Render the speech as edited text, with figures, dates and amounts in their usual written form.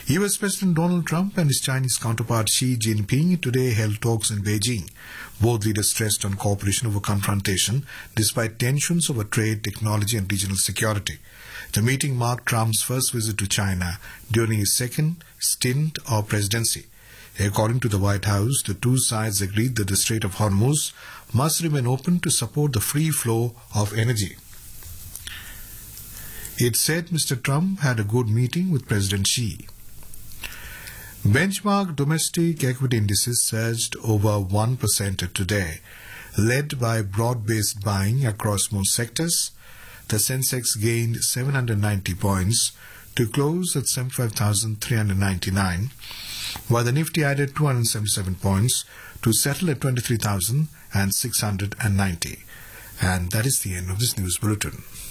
US President Donald Trump and his Chinese counterpart Xi Jinping today held talks in Beijing. Both leaders stressed on cooperation over confrontation despite tensions over trade, technology and regional security. The meeting marked Trump's first visit to China during his second stint of presidency. According to the White House, the two sides agreed that the Strait of Hormuz must remain open to support the free flow of energy. It said Mr. Trump had a good meeting with President Xi. Benchmark domestic equity indices surged over 1% today, led by broad-based buying across most sectors. The Sensex gained 790 points to close at 75,399, while the Nifty added 277 points to settle at 23,690. And that is the end of this news bulletin.